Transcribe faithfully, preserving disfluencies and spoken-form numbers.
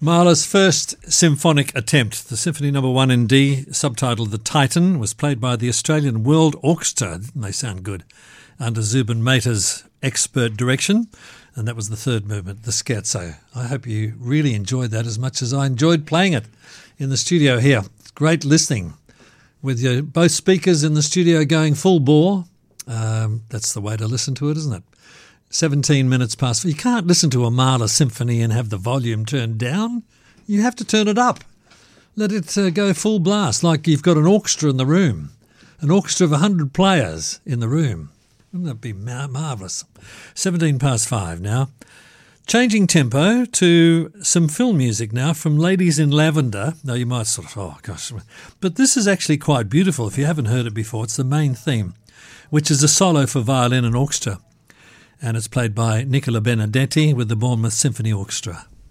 Mahler's first symphonic attempt, the Symphony Number One in D, subtitled The Titan, was played by the Australian World Orchestra. Didn't they sound good? Under Zubin Mehta's expert direction. And that was the third movement, the Scherzo. I hope you really enjoyed that as much as I enjoyed playing it in the studio here. It's great listening with your, both speakers in the studio going full bore. Um, that's the way to listen to it, isn't it? seventeen minutes past. You can't listen to a Mahler symphony and have the volume turned down. You have to turn it up. Let it uh, go full blast, like you've got an orchestra in the room, an orchestra of one hundred players in the room. Wouldn't that be mar- marvellous? seventeen past five now. Changing tempo to some film music now from Ladies in Lavender. Now you might sort of, oh gosh. But this is actually quite beautiful if you haven't heard it before. It's the main theme, which is a solo for violin and orchestra. And it's played by Nicola Benedetti with the Bournemouth Symphony Orchestra.